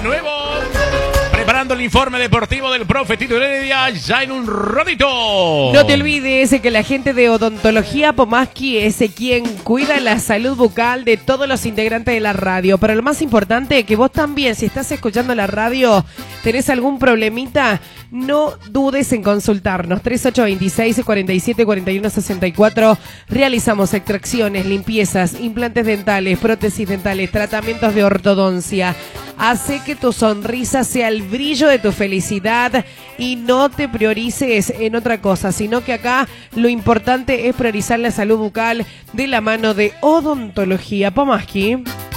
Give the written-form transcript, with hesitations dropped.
nuevo. Preparando el informe deportivo del profe Tito Heredia ya en un ratito. No te olvides que la gente de Odontología Pomaski es quien cuida la salud bucal de todos los integrantes de la radio. Pero lo más importante, que vos también, si estás escuchando la radio, tenés algún problemita, no dudes en consultarnos. 3826-474164. Realizamos extracciones, limpiezas, implantes dentales, prótesis dentales, tratamientos de ortodoncia. Hace que tu sonrisa sea el brillo de tu felicidad y no te priorices en otra cosa, sino que acá lo importante es priorizar la salud bucal de la mano de Odontología Pomaski.